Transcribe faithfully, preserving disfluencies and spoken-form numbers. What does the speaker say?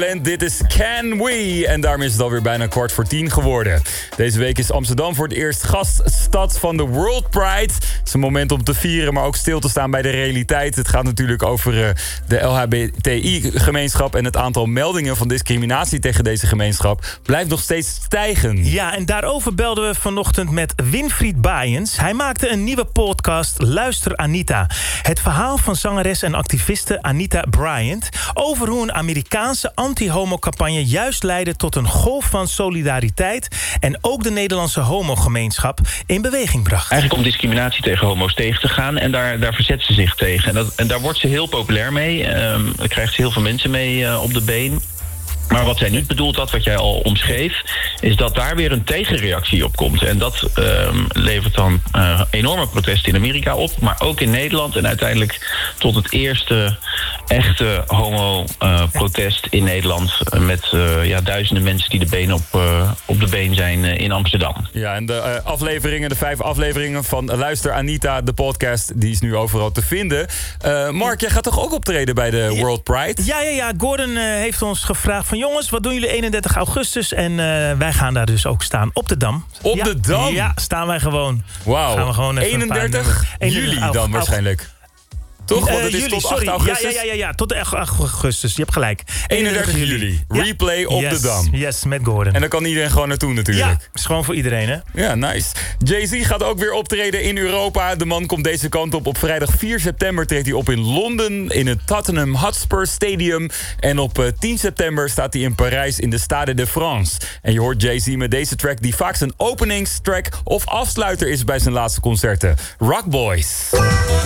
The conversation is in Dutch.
Dit is Can We. En daarmee is het alweer bijna kwart voor tien geworden. Deze week is Amsterdam voor het eerst gaststad van de World Pride. Het is een moment om te vieren, maar ook stil te staan bij de realiteit. Het gaat natuurlijk over uh, de L H B T I-gemeenschap... en het aantal meldingen van discriminatie tegen deze gemeenschap blijft nog steeds stijgen. Ja, en daarover belden we vanochtend met Winfried Baaiens. Hij maakte een nieuwe podcast, Luister Anita. Het verhaal van zangeres en activiste Anita Bryant... over hoe een Amerikaanse anti-homo-campagne juist leidde tot een golf van solidariteit... en ook de Nederlandse homogemeenschap in beweging bracht. Eigenlijk om discriminatie tegen homo's tegen te gaan en daar, daar verzet ze zich tegen. En, dat, en daar wordt ze heel populair mee. Um, daar krijgt ze heel veel mensen mee uh, op de been. Maar wat zij niet bedoeld had, wat jij al omschreef... is dat daar weer een tegenreactie op komt. En dat um, levert dan uh, enorme protesten in Amerika op... maar ook in Nederland en uiteindelijk tot het eerste echte homo-protest uh, in Nederland... met uh, ja, duizenden mensen die de been op, uh, op de been zijn uh, in Amsterdam. Ja, en de uh, afleveringen, de vijf afleveringen van Luister Anita, de podcast... die is nu overal te vinden. Uh, Mark, jij gaat toch ook optreden bij de World Pride? Ja, ja, ja. Gordon uh, heeft ons gevraagd van... jongens, wat doen jullie eenendertig augustus? En uh, wij gaan daar dus ook staan op de Dam. Op ja, de Dam? Ja, staan wij gewoon. Wauw, eenendertig juli dan waarschijnlijk. Toch? Want het is uh, juli, tot sorry. acht augustus? Ja, ja, ja, ja, tot acht augustus. Je hebt gelijk. eenendertig juli. Replay ja. op yes, de Dam. Yes, met Gordon. En dan kan iedereen gewoon naartoe natuurlijk. Ja, is gewoon voor iedereen, hè? Ja, nice. Jay-Z gaat ook weer optreden in Europa. De man komt deze kant op. Op vrijdag vier september treedt hij op in Londen... in het Tottenham Hotspur Stadium. En op tien september staat hij in Parijs in de Stade de France. En je hoort Jay-Z met deze track... die vaak zijn openingstrack of afsluiter is bij zijn laatste concerten. Rock Boys.